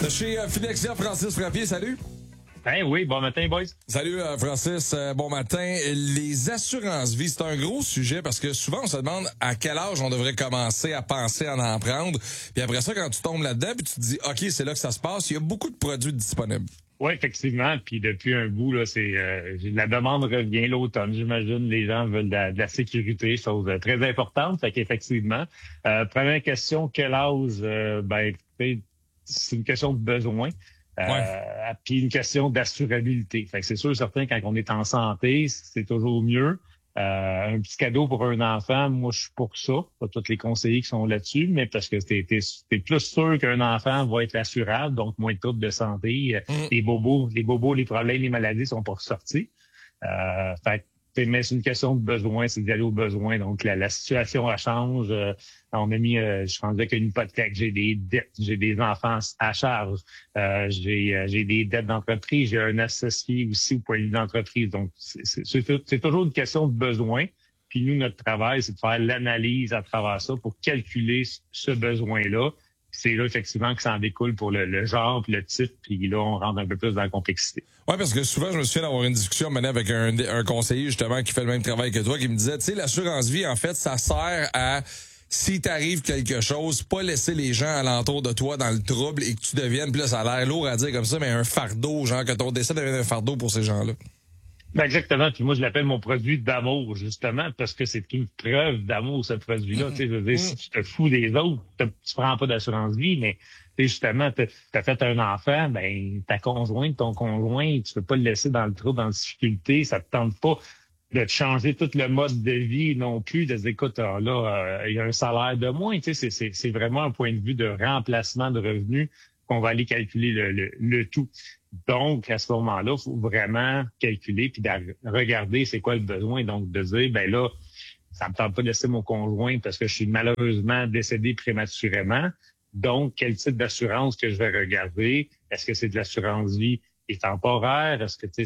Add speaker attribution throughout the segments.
Speaker 1: Chez Finexia, Francis Frappier, salut.
Speaker 2: Ben oui, bon matin, boys.
Speaker 1: Salut, Francis. Bon matin. Les assurances-vie, c'est un gros sujet parce que souvent, on se demande à quel âge on devrait commencer à penser à en prendre. Puis après ça, quand tu tombes là-dedans, puis tu te dis, OK, c'est là que ça se passe, il y a beaucoup de produits disponibles.
Speaker 2: Oui, effectivement. Puis depuis un bout, là, la demande revient l'automne. J'imagine les gens veulent de la sécurité, chose très importante. Fait qu'effectivement, première question, quel âge? C'est une question de besoin. Puis une question d'assurabilité. Fait que c'est sûr, certain, quand on est en santé, c'est toujours mieux. Un petit cadeau pour un enfant, moi, je suis pour ça. Pas tous les conseillers qui sont là-dessus, mais parce que t'es plus sûr qu'un enfant va être assurable, donc moins de troubles de santé. Les bobos, les problèmes, les maladies sont pas ressortis. Mais c'est une question de besoin, c'est d'aller au besoin. Donc, la situation, elle change. On a mis, je pensais qu'une hypothèque, j'ai des dettes, j'ai des enfants à charge, j'ai des dettes d'entreprise, j'ai un associé aussi au point de vue d'entreprise. Donc, c'est toujours une question de besoin. Puis nous, notre travail, c'est de faire l'analyse à travers ça pour calculer ce besoin-là. C'est là, effectivement, que ça en découle pour le genre, puis le type, puis là, on rentre un peu plus dans la complexité.
Speaker 1: Ouais, parce que souvent, je me souviens d'avoir une discussion menée avec un conseiller, justement, qui fait le même travail que toi, qui me disait, tu sais, l'assurance-vie, en fait, ça sert à, si t'arrive quelque chose, pas laisser les gens alentour de toi dans le trouble et que tu deviennes, puis là, ça a l'air lourd à dire comme ça, mais un fardeau, genre, que ton décès devienne un fardeau pour ces gens-là.
Speaker 2: Ben exactement. Puis moi, je l'appelle mon produit d'amour, justement, parce que c'est une preuve d'amour, ce produit-là. Tu sais, je veux dire, si tu te fous des autres, tu prends pas d'assurance vie, mais justement, t'as fait un enfant, ben ta conjointe, ton conjoint, tu peux pas le laisser dans le trou, dans la difficulté. Ça te tente pas de te changer tout le mode de vie non plus, de se dire, écoute, il y a un salaire de moins. Tu sais, c'est vraiment un point de vue de remplacement de revenus qu'on va aller calculer le tout. Donc, à ce moment-là, il faut vraiment calculer puis regarder c'est quoi le besoin. Donc, de dire, ben là, ça me tente pas de laisser mon conjoint parce que je suis malheureusement décédé prématurément. Donc, quel type d'assurance que je vais regarder? Est-ce que c'est de l'assurance vie et temporaire? Est-ce que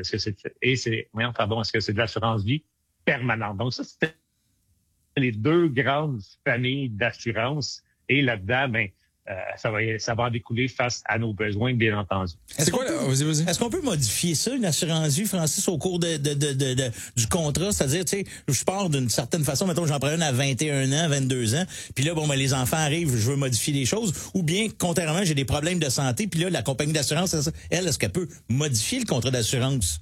Speaker 2: est-ce que c'est de l'assurance vie permanente? Donc, ça, c'était les deux grandes familles d'assurance. Et là-dedans, ça va en découler face à nos besoins, bien entendu.
Speaker 3: Est-ce qu'on peut modifier ça, une assurance vie, Francis, au cours du contrat? C'est-à-dire, tu sais, je pars d'une certaine façon, mettons, j'en prends une à 21 ans, 22 ans, puis là, les enfants arrivent, je veux modifier les choses, ou bien, contrairement, j'ai des problèmes de santé, puis là, la compagnie d'assurance, elle, est-ce qu'elle peut modifier le contrat d'assurance?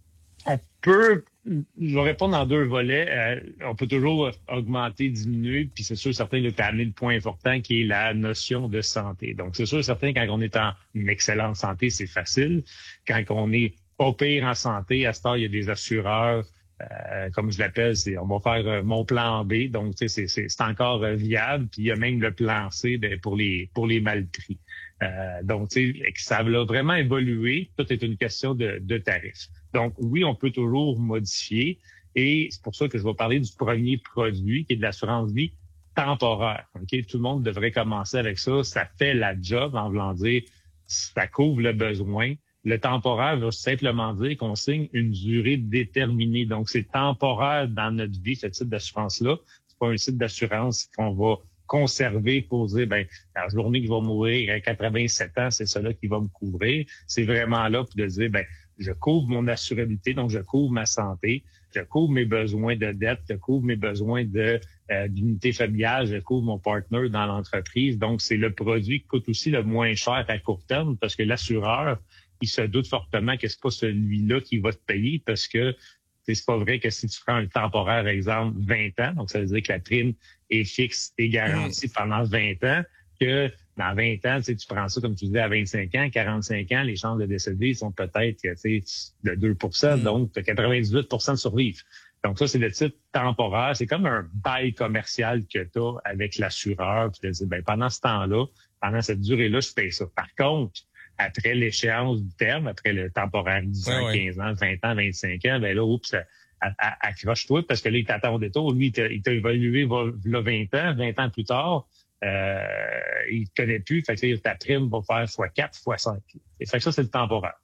Speaker 2: On peut, je vais répondre en deux volets. On peut toujours augmenter, diminuer, puis c'est sûr, certain, tu as amené le point important qui est la notion de santé. Donc, c'est sûr, certain, quand on est en excellente santé, c'est facile. Quand on est pas pire en santé, à ce temps, il y a des assureurs, comme je l'appelle, on va faire mon plan B. Donc, tu sais, c'est encore viable. Puis il y a même le plan C pour les mal pris. Donc, tu sais, ça va vraiment évoluer. Tout est une question de tarif. Donc, oui, on peut toujours modifier. Et c'est pour ça que je vais parler du premier produit, qui est de l'assurance vie temporaire. Okay? Tout le monde devrait commencer avec ça. Ça fait la job, en voulant dire, ça couvre le besoin. Le temporaire veut simplement dire qu'on signe une durée déterminée. Donc, c'est temporaire dans notre vie, ce type d'assurance-là. C'est pas un type d'assurance qu'on va conserver pour dire, la journée que je vais mourir à 87 ans, c'est cela qui va me couvrir. C'est vraiment là pour de dire, je couvre mon assurabilité, donc je couvre ma santé, je couvre mes besoins de dette, je couvre mes besoins d'unité familiale, je couvre mon partner dans l'entreprise. Donc, c'est le produit qui coûte aussi le moins cher à court terme parce que l'assureur, il se doute fortement que c'est pas celui-là qui va te payer parce que c'est pas vrai que si tu prends un temporaire, exemple, 20 ans, donc ça veut dire que la prime est fixe et garantie pendant 20 ans, que dans 20 ans, tu prends ça, comme tu disais, à 25 ans, 45 ans, les chances de décéder sont peut-être de 2 donc tu as 98 de survivre. Donc ça, c'est le type temporaire. C'est comme un bail commercial que tu as avec l'assureur. Puis tu te dis, pendant ce temps-là, pendant cette durée-là, je paye ça. Par contre, après l'échéance du terme, après le temporaire 10 ans, 15 ans, 20 ans, 25 ans, là, oups, accroche-toi parce que là, il t'attend au détour. Lui, il t'a évalué là 20 ans plus tard. Il te connaît plus. Fait que ta prime va faire x4, x5. Et fait que ça, c'est le temporaire.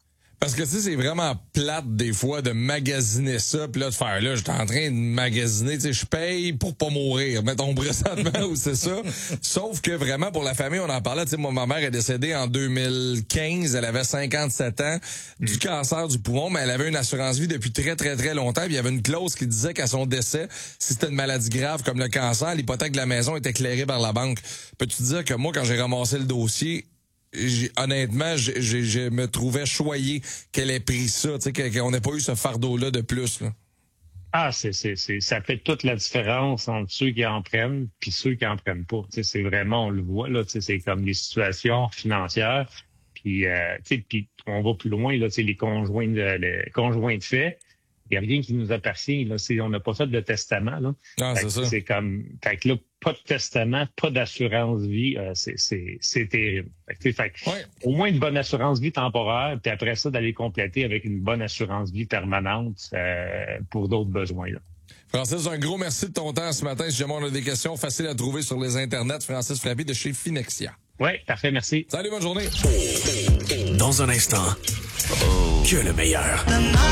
Speaker 1: Parce que tu sais, c'est vraiment plate des fois de magasiner ça, puis là de faire là, j'étais en train de magasiner, tu sais, je paye pour pas mourir, mettons présentement ou c'est ça. Sauf que vraiment pour la famille, on en parlait, tu sais, moi ma mère est décédée en 2015, elle avait 57 ans du cancer du poumon, mais elle avait une assurance vie depuis très très très longtemps, puis il y avait une clause qui disait qu'à son décès, si c'était une maladie grave comme le cancer, l'hypothèque de la maison était éclairée par la banque. Peux-tu dire que moi quand j'ai ramassé le dossier, honnêtement, je me trouvais choyé qu'elle ait pris ça, tu sais, qu'on n'ait pas eu ce fardeau-là de plus, là.
Speaker 2: Ah, ça fait toute la différence entre ceux qui en prennent puis ceux qui en prennent pas. Tu sais, c'est vraiment, on le voit, là, tu sais, c'est comme les situations financières. Puis, tu sais, puis on va plus loin, là, tu sais, les conjoints de fait. Il n'y a rien qui nous appartient, là. On n'a pas fait de testament, là.
Speaker 1: Ah, c'est ça.
Speaker 2: C'est comme, fait que là, pas de testament, pas d'assurance vie, c'est terrible. Au moins une bonne assurance vie temporaire, puis après ça, d'aller compléter avec une bonne assurance vie permanente pour d'autres besoins, là.
Speaker 1: Francis, un gros merci de ton temps ce matin. Si jamais on a des questions faciles à trouver sur les internets, Francis Frappé de chez Finexia.
Speaker 2: Oui, parfait, merci.
Speaker 1: Salut, bonne journée.
Speaker 4: Dans un instant, que le meilleur.